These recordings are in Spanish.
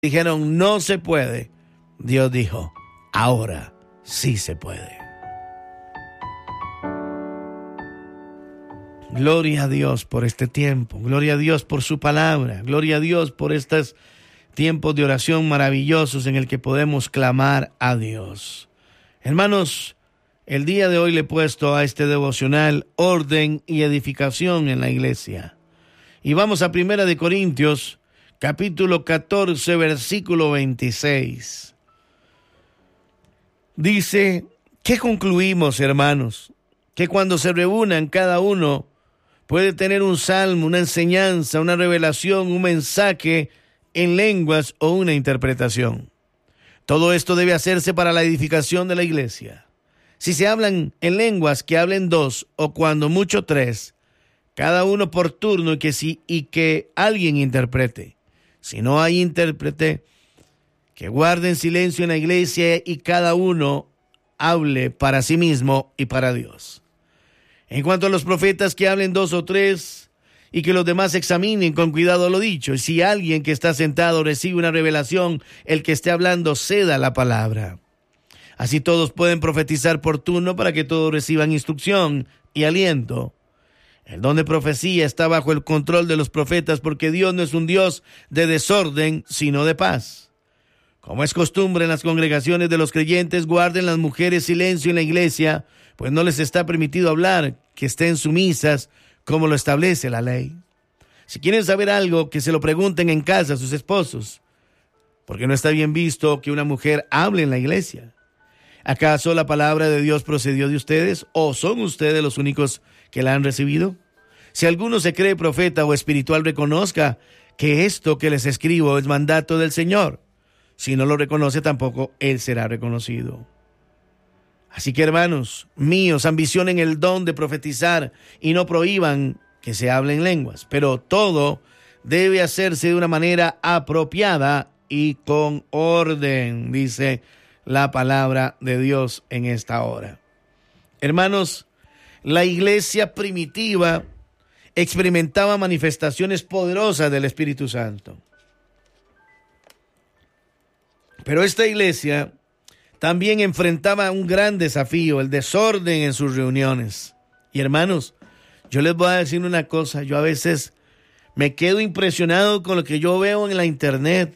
dijeron no se puede, Dios dijo, ahora sí se puede. Gloria a Dios por este tiempo, gloria a Dios por su palabra, gloria a Dios por estos tiempos de oración maravillosos en el que podemos clamar a Dios. Hermanos, el día de hoy le he puesto a este devocional orden y edificación en la iglesia. Y vamos a 1 de Corintios, capítulo 14, versículo 26. Dice, ¿qué concluimos, hermanos? Que cuando se reúnan cada uno puede tener un salmo, una enseñanza, una revelación, un mensaje en lenguas o una interpretación. Todo esto debe hacerse para la edificación de la iglesia. Si se hablan en lenguas, que hablen 2 o cuando mucho 3, cada uno por turno y que alguien interprete. Si no hay intérprete, que guarden silencio en la iglesia y cada uno hable para sí mismo y para Dios. En cuanto a los profetas, que hablen 2 o 3 y que los demás examinen con cuidado lo dicho. Y si alguien que está sentado recibe una revelación, el que esté hablando ceda la palabra. Así todos pueden profetizar por turno para que todos reciban instrucción y aliento. El don de profecía está bajo el control de los profetas porque Dios no es un Dios de desorden, sino de paz. Como es costumbre en las congregaciones de los creyentes, guarden las mujeres silencio en la iglesia, pues no les está permitido hablar, que estén sumisas, como lo establece la ley. Si quieren saber algo, que se lo pregunten en casa a sus esposos, porque no está bien visto que una mujer hable en la iglesia. ¿Acaso la palabra de Dios procedió de ustedes, o son ustedes los únicos que la han recibido? Si alguno se cree profeta o espiritual, reconozca que esto que les escribo es mandato del Señor. Si no lo reconoce, tampoco él será reconocido. Así que, hermanos míos, ambicionen el don de profetizar y no prohíban que se hablen lenguas, pero todo debe hacerse de una manera apropiada y con orden, dice la palabra de Dios en esta hora. Hermanos, la iglesia primitiva experimentaba manifestaciones poderosas del Espíritu Santo. Pero esta iglesia también enfrentaba un gran desafío, el desorden en sus reuniones. Y hermanos, yo les voy a decir una cosa, yo a veces me quedo impresionado con lo que yo veo en la internet.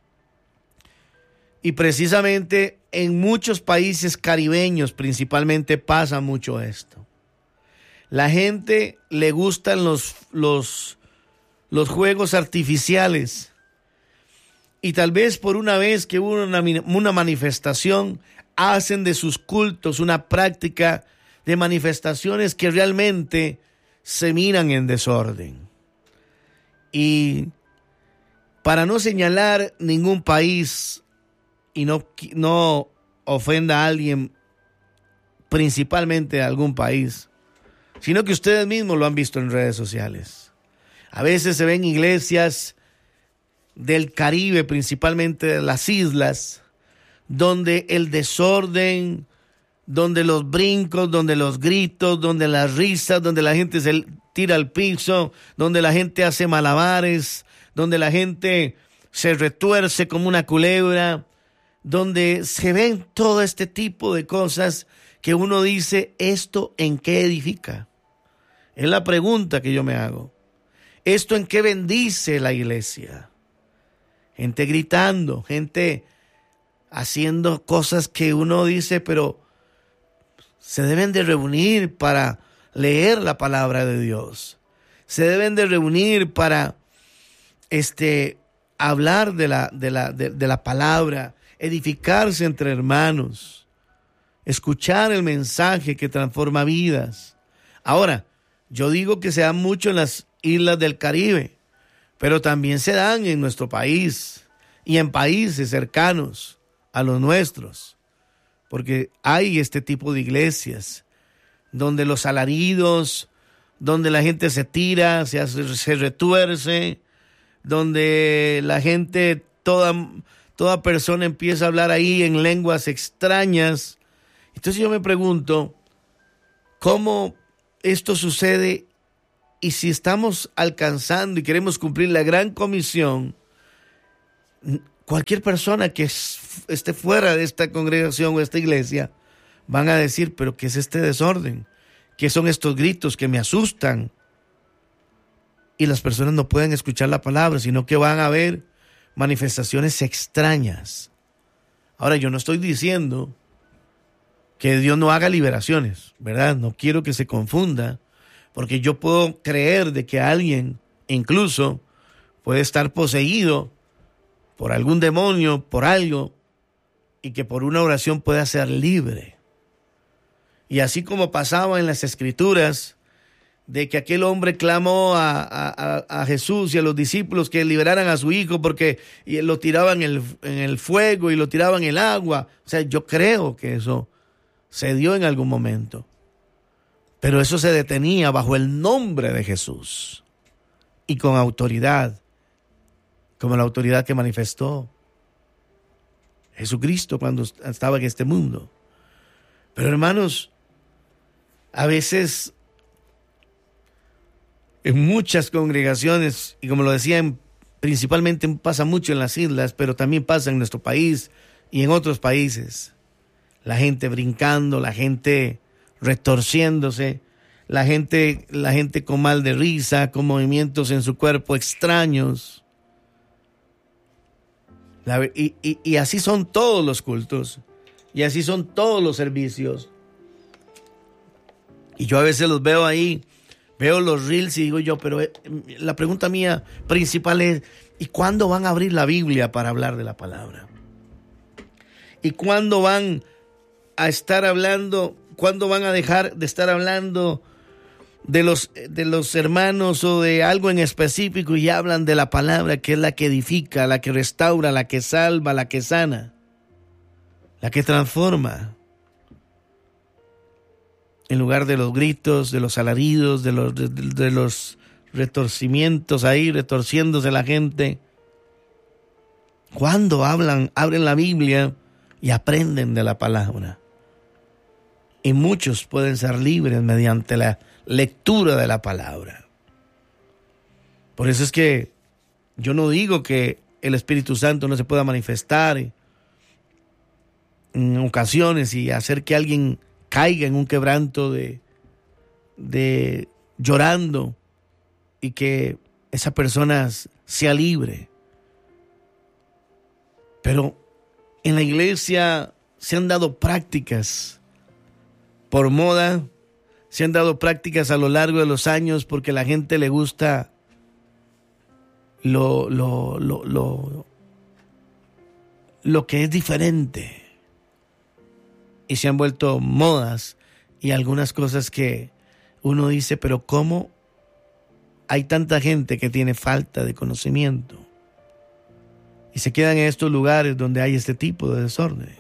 Y precisamente en muchos países caribeños principalmente pasa mucho esto. La gente le gustan los juegos artificiales. Y tal vez por una vez que hubo una manifestación, hacen de sus cultos una práctica de manifestaciones que realmente se miran en desorden. Y para no señalar ningún país y no ofenda a alguien, principalmente a algún país, sino que ustedes mismos lo han visto en redes sociales. A veces se ven iglesias del Caribe, principalmente de las islas, donde el desorden, donde los brincos, donde los gritos, donde las risas, donde la gente se tira al piso, donde la gente hace malabares, donde la gente se retuerce como una culebra, donde se ven todo este tipo de cosas que uno dice, ¿esto en qué edifica? Es la pregunta que yo me hago. ¿Esto en qué bendice la iglesia? Gente gritando, gente haciendo cosas que uno dice, pero se deben de reunir para leer la palabra de Dios. Se deben de reunir para hablar de la palabra, edificarse entre hermanos, escuchar el mensaje que transforma vidas. Ahora, yo digo que se dan mucho en las islas del Caribe, pero también se dan en nuestro país y en países cercanos a los nuestros, porque hay este tipo de iglesias donde los alaridos, donde la gente se tira, se retuerce, donde la gente, toda persona empieza a hablar ahí en lenguas extrañas. Entonces yo me pregunto, ¿cómo esto sucede? Y si estamos alcanzando y queremos cumplir la gran comisión, cualquier persona que esté fuera de esta congregación o esta iglesia van a decir, pero ¿qué es este desorden? ¿Qué son estos gritos que me asustan? Y las personas no pueden escuchar la palabra, sino que van a ver manifestaciones extrañas. Ahora, yo no estoy diciendo que Dios no haga liberaciones, ¿verdad? No quiero que se confunda, porque yo puedo creer de que alguien incluso puede estar poseído por algún demonio, por algo, y que por una oración pueda ser libre. Y así como pasaba en las Escrituras, de que aquel hombre clamó a Jesús y a los discípulos que liberaran a su hijo porque lo tiraban en el fuego y lo tiraban en el agua. O sea, yo creo que eso se dio en algún momento. Pero eso se detenía bajo el nombre de Jesús y con autoridad, como la autoridad que manifestó Jesucristo cuando estaba en este mundo. Pero hermanos, a veces en muchas congregaciones, y como lo decían, principalmente pasa mucho en las islas, pero también pasa en nuestro país y en otros países, la gente brincando, la gente retorciéndose, la gente con mal de risa, con movimientos en su cuerpo extraños. Y así son todos los cultos, y así son todos los servicios. Y yo a veces los veo ahí, veo los reels y digo yo, pero la pregunta mía principal es, ¿y cuándo van a abrir la Biblia para hablar de la palabra? ¿Y cuándo van a estar hablando, cuándo van a dejar de estar hablando de los hermanos o de algo en específico y hablan de la palabra, que es la que edifica, la que restaura, la que salva, la que sana, la que transforma? En lugar de los gritos, de los alaridos, de los retorcimientos ahí, retorciéndose la gente. ¿Cuándo abren la Biblia y aprenden de la palabra? Y muchos pueden ser libres mediante la lectura de la palabra. Por eso es que yo no digo que el Espíritu Santo no se pueda manifestar en ocasiones y hacer que alguien caiga en un quebranto de llorando y que esa persona sea libre. Pero en la iglesia se han dado prácticas por moda, se han dado prácticas a lo largo de los años porque a la gente le gusta lo que es diferente. Y se han vuelto modas y algunas cosas que uno dice, pero ¿cómo hay tanta gente que tiene falta de conocimiento? Y se quedan en estos lugares donde hay este tipo de desórdenes.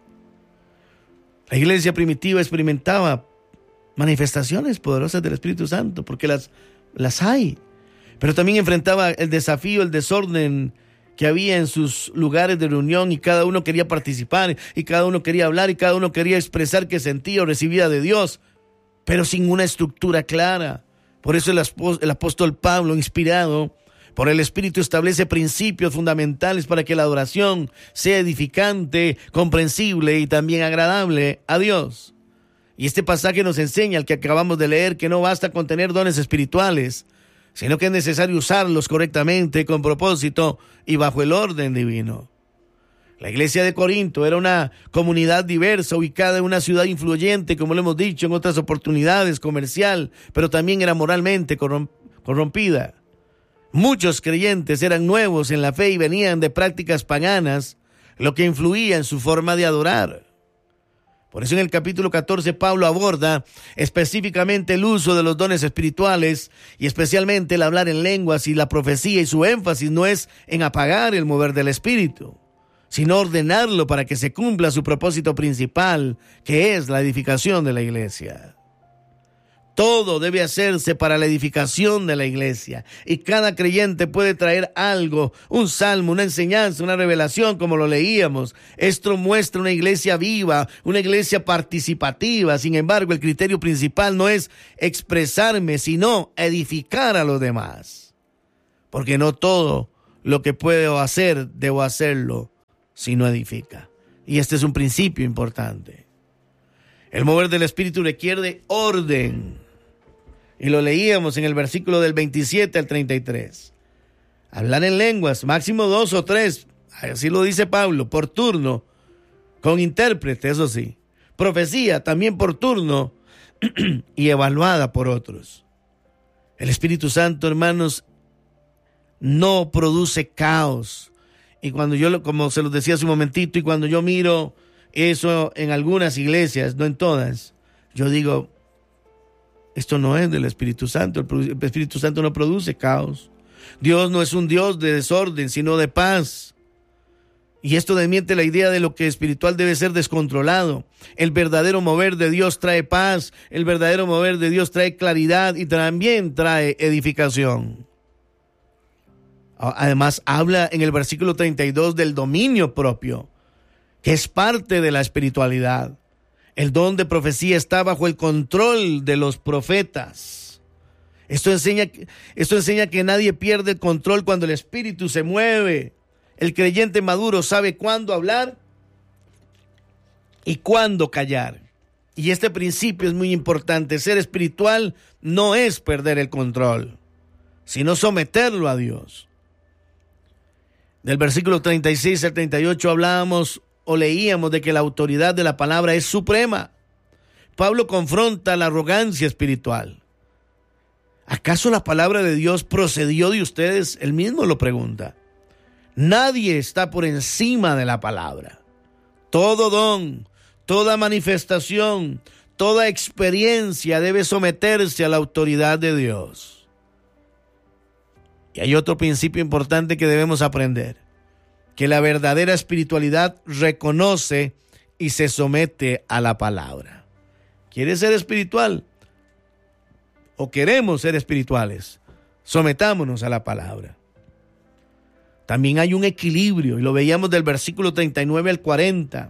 La iglesia primitiva experimentaba manifestaciones poderosas del Espíritu Santo, porque las hay. Pero también enfrentaba el desafío, el desorden que había en sus lugares de reunión, y cada uno quería participar, y cada uno quería hablar, y cada uno quería expresar qué sentía o recibía de Dios, pero sin una estructura clara. Por eso el apóstol Pablo, inspirado por el Espíritu, establece principios fundamentales para que la adoración sea edificante, comprensible y también agradable a Dios. Y este pasaje nos enseña, el que acabamos de leer, que no basta con tener dones espirituales, sino que es necesario usarlos correctamente, con propósito y bajo el orden divino. La iglesia de Corinto era una comunidad diversa, ubicada en una ciudad influyente, como lo hemos dicho en otras oportunidades, comercial, pero también era moralmente corrompida. Muchos creyentes eran nuevos en la fe y venían de prácticas paganas, lo que influía en su forma de adorar. Por eso en el capítulo 14 Pablo aborda específicamente el uso de los dones espirituales y especialmente el hablar en lenguas y la profecía, y su énfasis no es en apagar el mover del Espíritu, sino ordenarlo para que se cumpla su propósito principal, que es la edificación de la iglesia. Todo debe hacerse para la edificación de la iglesia, y cada creyente puede traer algo, un salmo, una enseñanza, una revelación, como lo leíamos. Esto muestra una iglesia viva, una iglesia participativa. Sin embargo, el criterio principal no es expresarme, sino edificar a los demás. Porque no todo lo que puedo hacer, debo hacerlo si no edifica. Y este es un principio importante. El mover del Espíritu requiere orden. Y lo leíamos en el versículo del 27 al 33. Hablar en lenguas, máximo 2 o 3, así lo dice Pablo, por turno, con intérprete, eso sí. Profecía también por turno y evaluada por otros. El Espíritu Santo, hermanos, no produce caos. Y cuando yo, como se los decía hace un momentito, y cuando yo miro eso en algunas iglesias, no en todas, yo digo, esto no es del Espíritu Santo. El Espíritu Santo no produce caos. Dios no es un Dios de desorden, sino de paz. Y esto desmiente la idea de lo que espiritual debe ser descontrolado. El verdadero mover de Dios trae paz, el verdadero mover de Dios trae claridad y también trae edificación. Además, habla en el versículo 32 del dominio propio, que es parte de la espiritualidad. El don de profecía está bajo el control de los profetas. Esto enseña que nadie pierde el control cuando el Espíritu se mueve. El creyente maduro sabe cuándo hablar y cuándo callar. Y este principio es muy importante. Ser espiritual no es perder el control, sino someterlo a Dios. Del versículo 36 al 38 hablábamos o leíamos de que la autoridad de la palabra es suprema. Pablo confronta la arrogancia espiritual. ¿Acaso la palabra de Dios procedió de ustedes? Él mismo lo pregunta. Nadie está por encima de la palabra. Todo don, toda manifestación, toda experiencia debe someterse a la autoridad de Dios. Y hay otro principio importante que debemos aprender, que la verdadera espiritualidad reconoce y se somete a la palabra. ¿Quieres ser espiritual? ¿O queremos ser espirituales? Sometámonos a la palabra. También hay un equilibrio, y lo veíamos del versículo 39 al 40.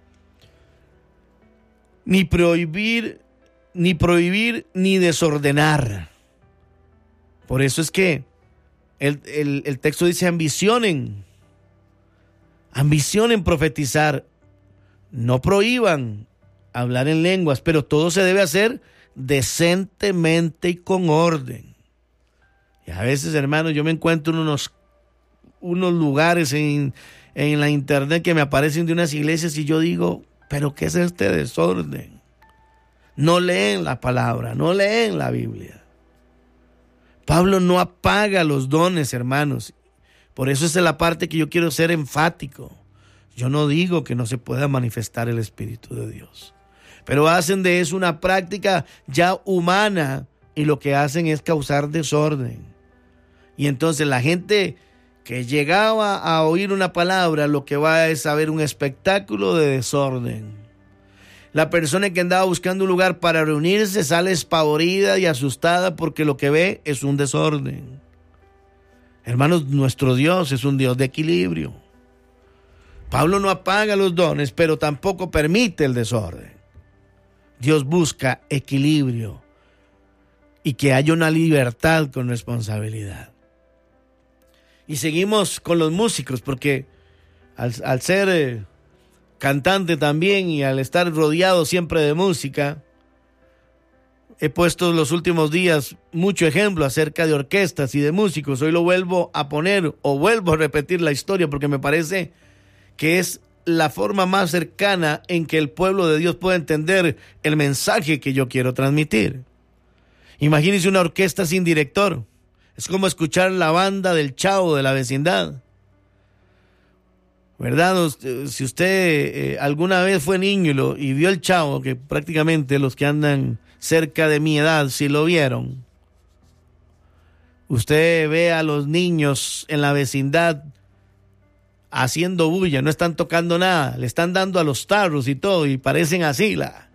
Ni prohibir, ni desordenar. Por eso es que el texto dice ambicionen profetizar, no prohíban hablar en lenguas, pero todo se debe hacer decentemente y con orden. Y a veces, hermanos, yo me encuentro en unos lugares en la internet que me aparecen de unas iglesias y yo digo, pero ¿qué es este desorden? No leen la palabra, no leen la Biblia. Pablo no apaga los dones, hermanos. Por eso esa es la parte que yo quiero ser enfático. Yo no digo que no se pueda manifestar el Espíritu de Dios, pero hacen de eso una práctica ya humana y lo que hacen es causar desorden. Y entonces la gente que llegaba a oír una palabra, lo que va es a ver un espectáculo de desorden. La persona que andaba buscando un lugar para reunirse sale espavorida y asustada porque lo que ve es un desorden. Hermanos, nuestro Dios es un Dios de equilibrio. Pablo no apaga los dones, pero tampoco permite el desorden. Dios busca equilibrio y que haya una libertad con responsabilidad. Y seguimos con los músicos, porque al ser cantante también y al estar rodeado siempre de música, he puesto los últimos días mucho ejemplo acerca de orquestas y de músicos. Hoy lo vuelvo a poner o vuelvo a repetir la historia porque me parece que es la forma más cercana en que el pueblo de Dios pueda entender el mensaje que yo quiero transmitir. Imagínense una orquesta sin director. Es como escuchar la banda del Chavo de la vecindad. ¿Verdad? Si usted alguna vez fue niño y vio el Chavo, que prácticamente los que andan cerca de mi edad sí lo vieron. Usted ve a los niños en la vecindad haciendo bulla, no están tocando nada, le están dando a los tarros y todo, y parecen así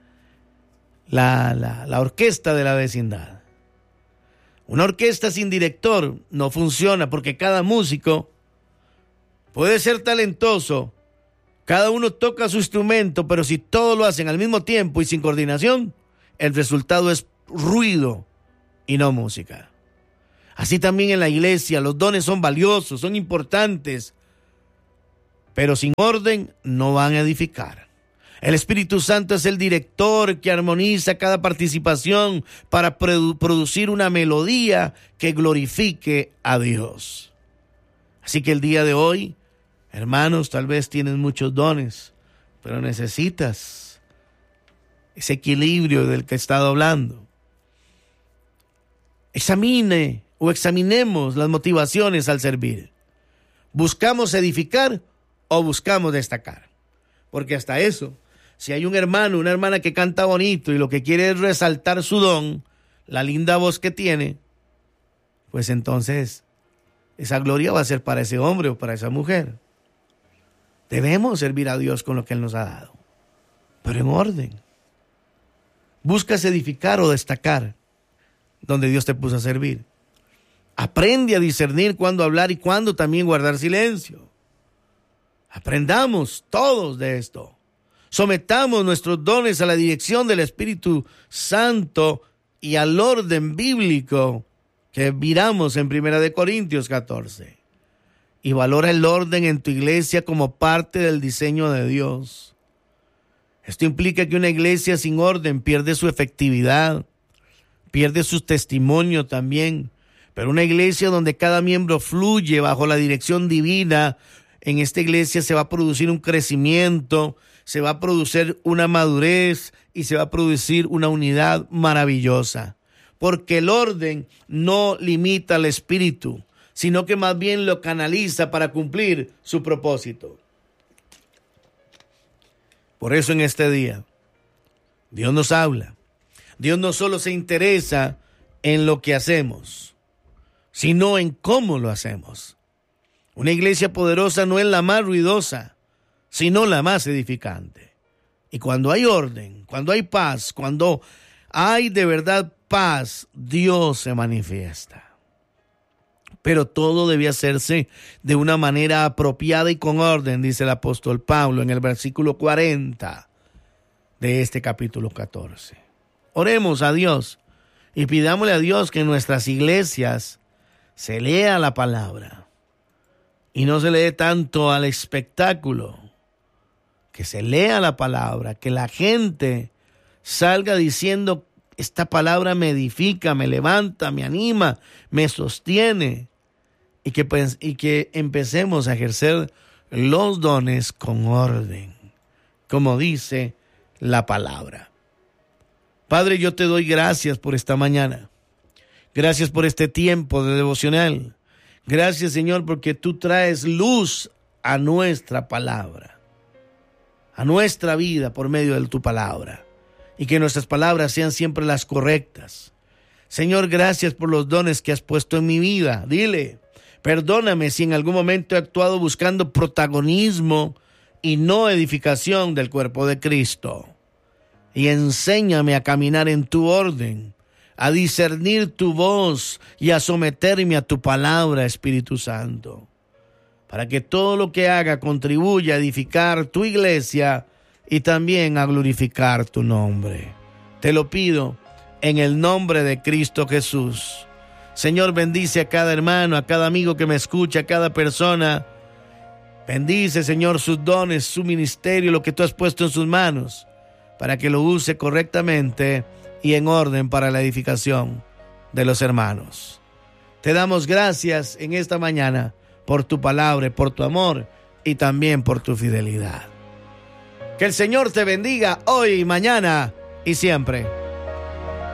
la orquesta de la vecindad. Una orquesta sin director no funciona porque cada músico puede ser talentoso, cada uno toca su instrumento, pero si todos lo hacen al mismo tiempo y sin coordinación, el resultado es ruido y no música. Así también en la iglesia, los dones son valiosos, son importantes, pero sin orden no van a edificar. El Espíritu Santo es el director que armoniza cada participación para producir una melodía que glorifique a Dios. Así que el día de hoy, hermanos, tal vez tienes muchos dones, pero necesitas ese equilibrio del que he estado hablando. Examinemos las motivaciones al servir. ¿Buscamos edificar o buscamos destacar? Porque hasta eso, si hay un hermano, una hermana que canta bonito y lo que quiere es resaltar su don, la linda voz que tiene, pues entonces esa gloria va a ser para ese hombre o para esa mujer. Debemos servir a Dios con lo que Él nos ha dado, pero en orden. ¿Buscas edificar o destacar donde Dios te puso a servir? Aprende a discernir cuándo hablar y cuándo también guardar silencio. Aprendamos todos de esto. Sometamos nuestros dones a la dirección del Espíritu Santo y al orden bíblico que miramos en 1 Corintios 14. Y valora el orden en tu iglesia como parte del diseño de Dios. Esto implica que una iglesia sin orden pierde su efectividad, pierde su testimonio también. Pero una iglesia donde cada miembro fluye bajo la dirección divina, en esta iglesia se va a producir un crecimiento, se va a producir una madurez y se va a producir una unidad maravillosa. Porque el orden no limita al espíritu, sino que más bien lo canaliza para cumplir su propósito. Por eso en este día, Dios nos habla. Dios no solo se interesa en lo que hacemos, sino en cómo lo hacemos. Una iglesia poderosa no es la más ruidosa, sino la más edificante. Y cuando hay orden, cuando hay paz, cuando hay de verdad paz, Dios se manifiesta. Pero todo debe hacerse de una manera apropiada y con orden, dice el apóstol Pablo en el versículo 40 de este capítulo 14. Oremos a Dios y pidámosle a Dios que en nuestras iglesias se lea la palabra y no se lee tanto al espectáculo, que se lea la palabra, que la gente salga diciendo: esta palabra me edifica, me levanta, me anima, me sostiene, y que empecemos a ejercer los dones con orden, como dice la palabra. Padre, yo te doy gracias por esta mañana. Gracias por este tiempo de devocional. Gracias, Señor, porque tú traes luz a nuestra palabra, a nuestra vida por medio de tu palabra. Y que nuestras palabras sean siempre las correctas. Señor, gracias por los dones que has puesto en mi vida. Dile: perdóname si en algún momento he actuado buscando protagonismo y no edificación del cuerpo de Cristo. Y enséñame a caminar en tu orden, a discernir tu voz y a someterme a tu palabra, Espíritu Santo, para que todo lo que haga contribuya a edificar tu iglesia y también a glorificar tu nombre. Te lo pido en el nombre de Cristo Jesús. Señor, bendice a cada hermano, a cada amigo que me escucha, a cada persona. Bendice, Señor, sus dones, su ministerio, lo que tú has puesto en sus manos, para que lo use correctamente y en orden para la edificación de los hermanos. Te damos gracias en esta mañana por tu palabra, por tu amor y también por tu fidelidad. Que el Señor te bendiga hoy, mañana y siempre.